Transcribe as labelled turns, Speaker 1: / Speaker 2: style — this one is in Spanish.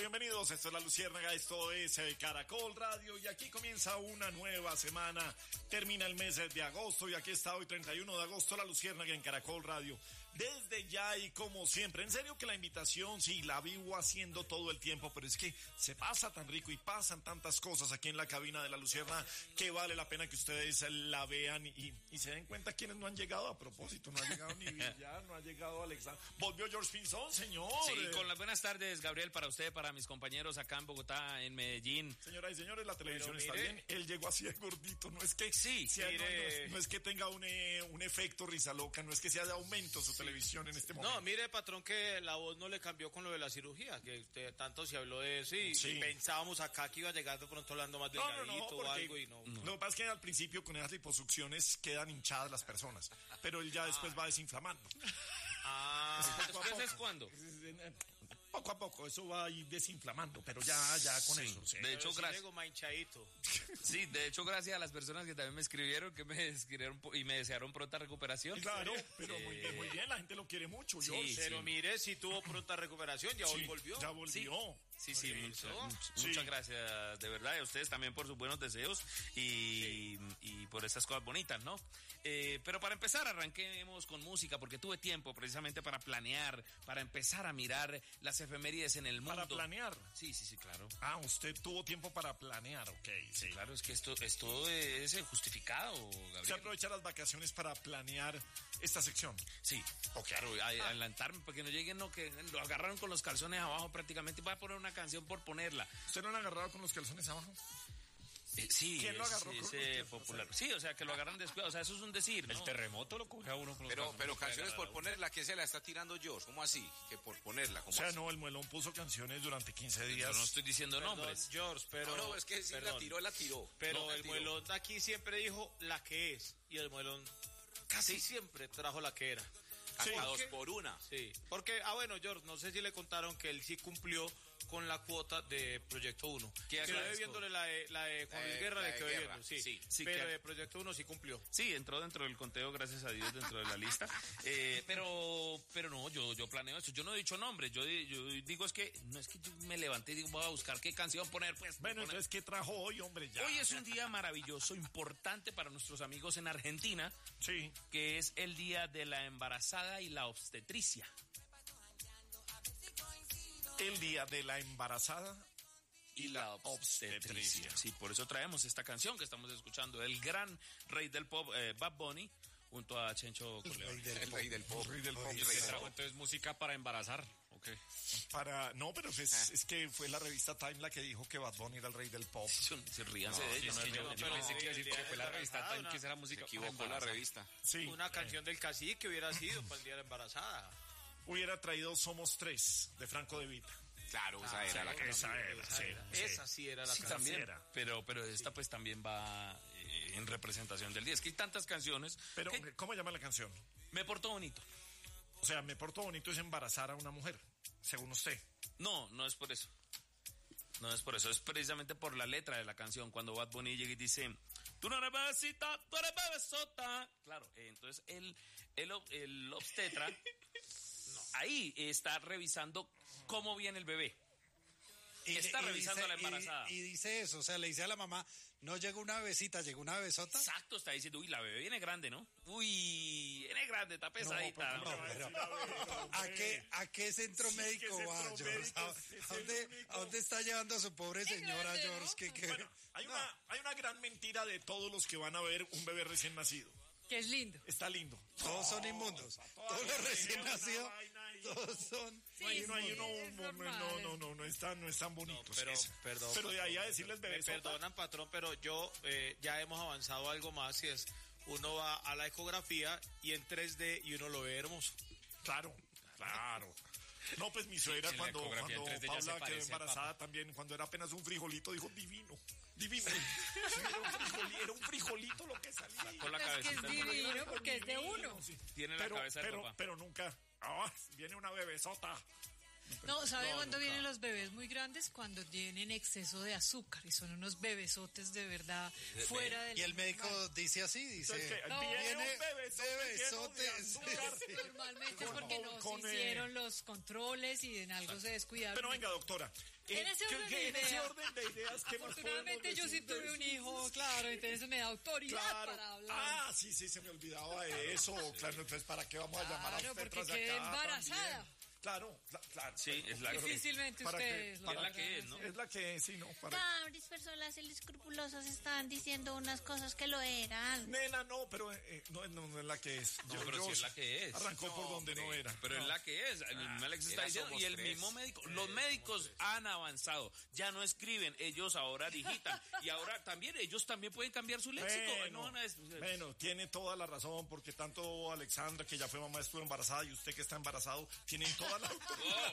Speaker 1: bienvenidos. Esto es La Luciérnaga, esto es Caracol Radio y aquí comienza una nueva semana. Termina el mes de agosto y aquí está hoy 31 de agosto La Luciérnaga en Caracol Radio. Desde ya y como siempre, en serio que la invitación sí la vivo haciendo todo el tiempo, pero es que se pasa tan rico y pasan tantas cosas aquí en la cabina de La Luciérnaga que vale la pena que ustedes la vean y se den cuenta quienes no han llegado a propósito. No ha llegado ni Villar, no ha llegado Alexander. Volvió George Pinzón, señor.
Speaker 2: Sí, con las buenas tardes, Gabriel, para usted, para mis compañeros acá en Bogotá, en Medellín.
Speaker 1: Señoras y señores, la televisión está bien. Él llegó así de gordito, no es que
Speaker 2: sí,
Speaker 1: no es que tenga un efecto risa loca, no es que sea de aumento su televisión en este momento.
Speaker 3: No, mire, patrón, que la voz no le cambió con lo de la cirugía, que tanto se habló de eso y pensábamos acá que iba a llegar de pronto hablando más delgadito o algo y no.
Speaker 1: Lo que pasa es que al principio con esas liposucciones quedan hinchadas las personas, pero él ya después va desinflamando.
Speaker 2: ¿Después es cuándo?
Speaker 1: Poco a poco, eso va a ir desinflamando, pero ya con eso. Sí.
Speaker 2: De hecho,
Speaker 3: Sí,
Speaker 2: de hecho, gracias a las personas que también me escribieron y me desearon pronta recuperación.
Speaker 1: Claro, pero muy bien, la gente lo quiere mucho.
Speaker 3: Pero mire, si tuvo pronta recuperación, ya hoy volvió.
Speaker 1: Ya volvió.
Speaker 2: Sí, muchas gracias, de verdad, y a ustedes también por sus buenos deseos y por estas cosas bonitas, ¿no? Pero para empezar, arranquemos con música, porque tuve tiempo precisamente para planear, para empezar a mirar las efemérides en el mundo.
Speaker 1: ¿Para planear?
Speaker 2: Sí, claro.
Speaker 1: Usted tuvo tiempo para planear, ok.
Speaker 2: Sí, claro, es que esto es justificado, Gabriel.
Speaker 1: ¿Usted aprovecha las vacaciones para planear esta sección?
Speaker 2: Sí, claro, adelantarme para que no lleguen, que lo agarraron con los calzones abajo prácticamente, voy a poner una canción por ponerla.
Speaker 1: ¿Usted no lo ha agarrado con los calzones abajo?
Speaker 2: Sí.
Speaker 1: ¿Quién lo agarró
Speaker 2: popular? Sí, o sea, que lo agarran después, o sea, eso es un decir, ¿no?
Speaker 4: El terremoto lo coge a uno con los
Speaker 5: pero canciones por ponerla, ¿quién se la está tirando George? ¿Cómo así? Que por ponerla, ¿cómo así?
Speaker 1: No, el Muelón puso canciones durante 15 días.
Speaker 2: Yo no estoy diciendo nombres.
Speaker 3: George, pero...
Speaker 5: No, es que sí la tiró.
Speaker 3: Pero el Muelón de aquí siempre dijo la que es, y el Muelón casi siempre trajo la que era.
Speaker 5: Hasta 2 por 1.
Speaker 3: Sí, porque, George, no sé si le contaron que él sí cumplió con la cuota de Proyecto 1. Quedó debiéndole la de Juan Luis Guerra, le quedó debiendo, sí, pero de Proyecto 1 sí cumplió.
Speaker 2: Sí, entró dentro del conteo, gracias a Dios, dentro de la lista. Pero no, yo planeo eso. Yo no he dicho nombres, yo digo no es que yo me levanté y digo, voy a buscar qué canción poner, pues.
Speaker 1: Bueno, entonces, ¿qué trajo hoy, hombre? Ya.
Speaker 2: Hoy es un día maravilloso, importante para nuestros amigos en Argentina.
Speaker 1: Sí.
Speaker 2: Que es el día de la embarazada y la obstetricia.
Speaker 1: El día de la embarazada
Speaker 2: y la obstetricia. Sí, por eso traemos esta canción que estamos escuchando, el gran rey del pop, Bad Bunny, junto a Chencho Corleone.
Speaker 5: El rey del pop.
Speaker 4: Entonces, música para embarazar, ¿ok?
Speaker 1: No, pero es que fue la revista Time la que dijo que Bad Bunny era el rey del pop.
Speaker 2: Se ríanse de ellos.
Speaker 4: Yo pensé que iba a decir que fue la revista Time que era música.
Speaker 5: Se equivocó la revista.
Speaker 1: Sí.
Speaker 3: Una canción del cacique hubiera sido para el día de la embarazada.
Speaker 1: Hubiera traído Somos 3 de Franco De Vita.
Speaker 5: Claro, esa era la que
Speaker 3: Esa sí era la canción.
Speaker 2: También, pero esta pues también va en representación del día. Es que hay tantas canciones.
Speaker 1: Pero, ¿cómo llama la canción?
Speaker 2: Me porto bonito.
Speaker 1: O sea, me porto bonito es embarazar a una mujer, según usted.
Speaker 2: No es por eso. No es por eso, es precisamente por la letra de la canción. Cuando Bad Bunny llega y dice, tú no eres bebecita, tú eres bebesota. Claro, entonces el obstetra ahí está revisando cómo viene el bebé. Está revisando a la embarazada.
Speaker 6: Y dice eso, o sea, le dice a la mamá, no llegó una bebecita, llegó una bebesota.
Speaker 2: Exacto, está diciendo, la bebé viene grande, ¿no? Viene grande, está pesadita.
Speaker 6: Pero, ¿a qué centro médico va, George? ¿A dónde está llevando a su pobre señora, George?
Speaker 1: Bueno, hay una gran mentira de todos los que van a ver un bebé recién nacido.
Speaker 7: Que es lindo.
Speaker 1: Está lindo.
Speaker 6: Todos son inmundos. Todos los recién nacidos, todos son...
Speaker 1: No es tan bonito.
Speaker 3: Perdón.
Speaker 1: Pero de ahí a decirles bebé.
Speaker 3: Me perdonan, patrón, pero yo ya hemos avanzado algo más y es, uno va a la ecografía y en 3D y uno lo ve hermoso.
Speaker 1: Claro. No, pues mi suegra cuando Paula quedó embarazada también, cuando era apenas un frijolito, dijo divino. Era un frijolito lo que salía.
Speaker 2: Con la cabeza.
Speaker 7: Es que es divino porque es de uno.
Speaker 2: Tiene la cabeza de papá.
Speaker 1: Pero nunca, viene una bebesota.
Speaker 7: No, ¿sabe cuándo vienen los bebés muy grandes? Cuando tienen exceso de azúcar y son unos bebesotes de verdad fuera del...
Speaker 6: Y el médico dice así, dice...
Speaker 1: Viene un bebesote.
Speaker 7: Normalmente es porque no se hicieron los controles y en algo se descuidaron.
Speaker 1: Pero venga, doctora.
Speaker 7: En ese
Speaker 1: orden de ideas, ¿qué más
Speaker 7: afortunadamente yo sí tuve un hijo, claro, entonces me da autoridad para hablar.
Speaker 1: Sí, se me olvidaba de eso. Claro, entonces ¿para qué vamos a llamar a usted
Speaker 7: porque quedé embarazada.
Speaker 1: También? Claro.
Speaker 2: Sí, es la
Speaker 7: difícilmente ustedes.
Speaker 2: Es la que es, ¿no?
Speaker 1: Es la que es, sí, ¿no?
Speaker 8: Cabris, personas escrupulosas estaban diciendo unas cosas que lo eran.
Speaker 1: Nena, no, pero no es la que es.
Speaker 2: No, pero sí es la que es.
Speaker 1: Arrancó por donde no era.
Speaker 2: Pero es la que es. El mismo Alex está diciendo. Y el mismo médico. Los médicos han avanzado. Ya no escriben. Ellos ahora digitan. Y ahora también, ellos también pueden cambiar su léxico.
Speaker 1: Bueno, tiene toda la razón, porque tanto Alexandra, que ya fue mamá, estuvo embarazada, y usted que está embarazado, tienen toda la...